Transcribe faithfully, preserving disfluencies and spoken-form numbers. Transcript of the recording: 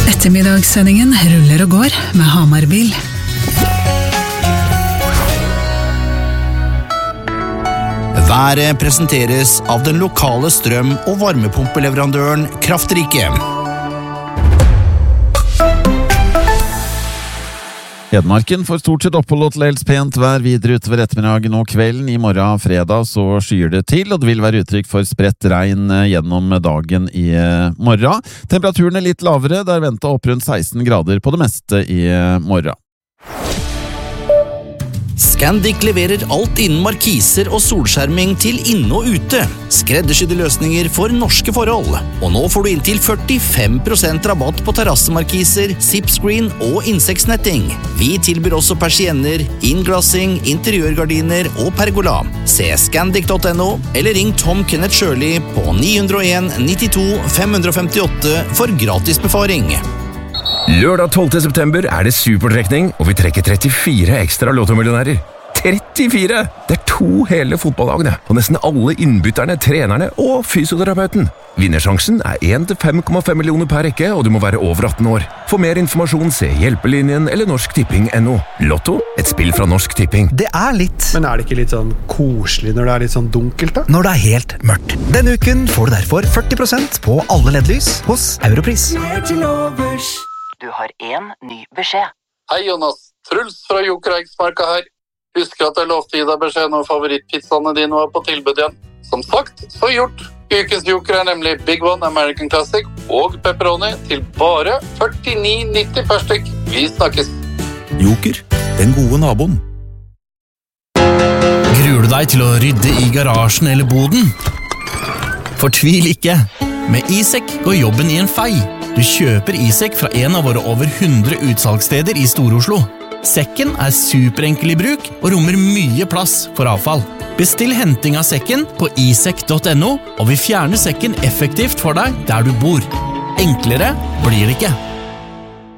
Ettermiddagssendingen ruller og går med Hamarbil. Været presenteres av den lokale strøm- og varmepumpeleverandøren Kraftrike. Hedmarken får stort sett opphold og til dels pent vær videre utover ettermiddagen og kvelden. I morgen fredag så skyer det til, og det vil være uttrykk for spredt regn gjennom dagen i morgen. Temperaturen er litt lavere, det er ventet opp rundt seksten grader på det meste i morgen. Scandic leverer alt innen markiser og solskjerming til inne og ute. Skreddersydde løsninger for norske forhold. Og nå får du inntil førtifem prosent rabatt på terrassemarkiser, zipscreen og insektsnetting. Vi tilbyr også persienner, innglassing, interiørgardiner og pergola. Se scandic punktum no eller ring Tom Kenneth Shirley på ni null en nittito fem fem åtte for gratis befaring. Lørdag tolvte september er det supertrekning, og vi trekker trettifire ekstra lottomillionærer. trettifire! Det er to hele fotballagene, og nesten alle innbytterne, trenerne og fysioterapeuten. Vinnersjansen er én til fem komma fem millioner per rekke, og du må være over atten år. For mer informasjon se Hjelpelinjen eller Norsk Tipping punktum no. Lotto, et spill fra Norsk Tipping. Det er litt. Men er det ikke litt sånn koselig når det er litt sånn dunkelt da? Når det er helt mørkt. Denne uken får du derfor førti prosent på alle L E D-lys hos Europris. Du har en ny beskjed. Hei Jonas, Truls fra Joker Eiksmarka her. Husker at jeg lovte å gi deg beskjed når favorittpizzaene dine var på tilbud igjen. Som sagt, så gjort. Ukens Joker er nemlig Big One American Classic og pepperoni til bare førtini nitti per stykk. Vi snakkes. Joker, den gode naboen. Gruer du deg til å rydde i garasjen eller boden? Fortvil ikke. Med Isek går jobben i en fei. Du kjøper Isek fra en av våre over hundre utsalgssteder i Stor-Oslo. Sekken er superenkel i bruk og rommer mye plass for avfall. Bestill henting av sekken på isek punktum no, og vi fjerner sekken effektivt for deg der du bor. Enklere blir det ikke.